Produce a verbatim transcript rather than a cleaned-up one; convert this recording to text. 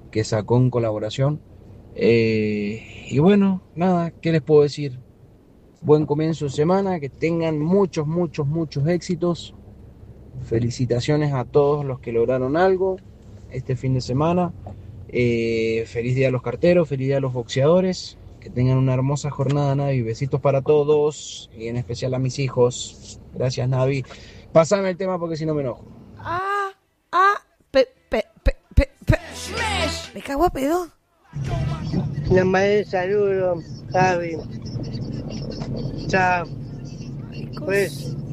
que sacó en colaboración. Eh, y bueno, nada, ¿qué les puedo decir? Buen comienzo de semana, que tengan muchos, muchos, muchos éxitos. Felicitaciones a todos los que lograron algo este fin de semana. Eh, feliz día a los carteros, feliz día a los boxeadores. Que tengan una hermosa jornada, Navi. Besitos para todos y en especial a mis hijos. Gracias, Navi. Pásame el tema porque si no me enojo. Ah, ah, pe, pe, pe, pe, pe. Me cago a pedo. Les mandé saludos, Javi. Chao. Pues.